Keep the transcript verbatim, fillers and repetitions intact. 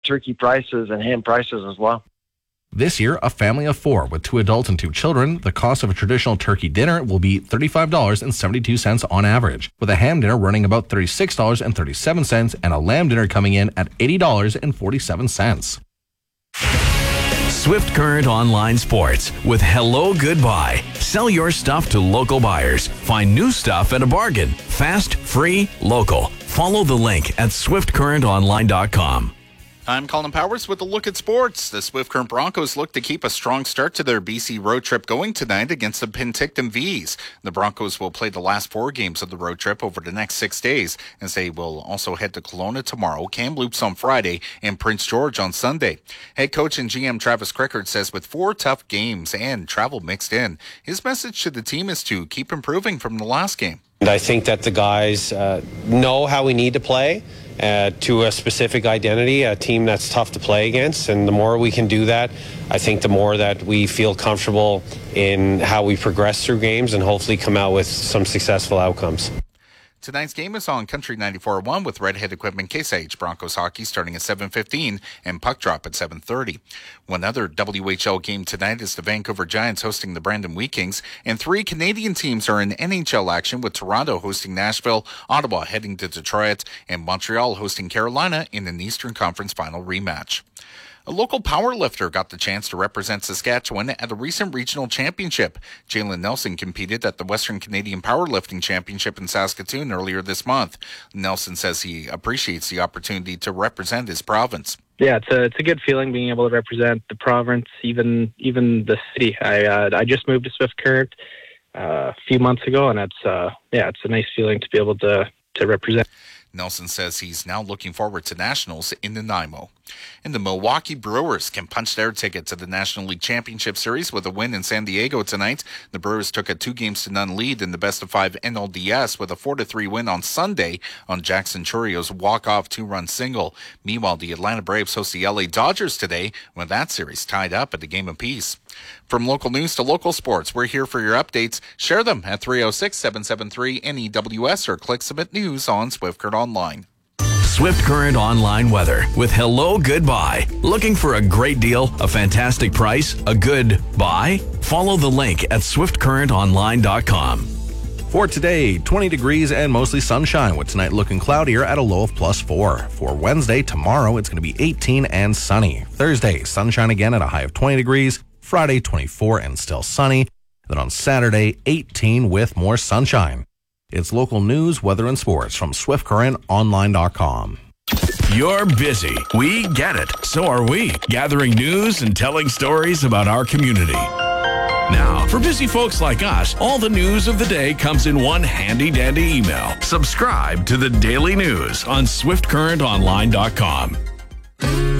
turkey prices and ham prices as well. This year, a family of four with two adults and two children, the cost of a traditional turkey dinner will be thirty-five dollars and seventy-two cents on average, with a ham dinner running about thirty-six dollars and thirty-seven cents and a lamb dinner coming in at eighty dollars and forty-seven cents. Swift Current Online Sports with Hello Goodbye. Sell your stuff to local buyers. Find new stuff at a bargain. Fast, free, local. Follow the link at swift current online dot com. I'm Colin Powers with a look at sports. The Swift Current Broncos look to keep a strong start to their B C road trip going tonight against the Penticton Vees. The Broncos will play the last four games of the road trip over the next six days, as they will also head to Kelowna tomorrow, Kamloops on Friday, and Prince George on Sunday. Head coach and G M Travis Crickard says with four tough games and travel mixed in, his message to the team is to keep improving from the last game. And I think that the guys uh, know how we need to play. Uh, to a specific identity, a team that's tough to play against. And the more we can do that, I think the more that we feel comfortable in how we progress through games and hopefully come out with some successful outcomes. Tonight's game is on Country ninety-four point one with Redhead Equipment Case I H Broncos hockey starting at seven fifteen and puck drop at seven thirty. One other W H L game tonight is the Vancouver Giants hosting the Brandon Wheat Kings, and three Canadian teams are in N H L action with Toronto hosting Nashville, Ottawa heading to Detroit, and Montreal hosting Carolina in an Eastern Conference final rematch. A local powerlifter got the chance to represent Saskatchewan at a recent regional championship. Jalen Nelson competed at the Western Canadian Powerlifting Championship in Saskatoon earlier this month. Nelson says he appreciates the opportunity to represent his province. Yeah, it's a it's a good feeling being able to represent the province, even even the city. I uh, I just moved to Swift Current uh, a few months ago, and it's uh, yeah, it's a nice feeling to be able to to represent. Nelson says he's now looking forward to nationals in Nanaimo. And the Milwaukee Brewers can punch their ticket to the National League Championship Series with a win in San Diego tonight. The Brewers took a two games to none lead in the best of five N L D S with a four to three win on Sunday on Jackson Churio's walk-off two-run single. Meanwhile, the Atlanta Braves host the L A Dodgers today with that series tied up at the game apiece. From local news to local sports, we're here for your updates. Share them at three oh six, seven seven three, N E W S or click Submit News on Swift Current Online. Swift Current Online weather with Hello Goodbye. Looking for a great deal, a fantastic price, a good buy? Follow the link at swift current online dot com. For today, twenty degrees and mostly sunshine, with tonight looking cloudier at a low of plus four. For Wednesday, tomorrow, it's going to be eighteen and sunny. Thursday, sunshine again at a high of twenty degrees. Friday, twenty-four and still sunny. Then on Saturday, eighteen with more sunshine. It's local news, weather, and sports from swift current online dot com. You're busy. We get it. So are we. Gathering news and telling stories about our community. Now, for busy folks like us, all the news of the day comes in one handy-dandy email. Subscribe to the Daily News on swift current online dot com.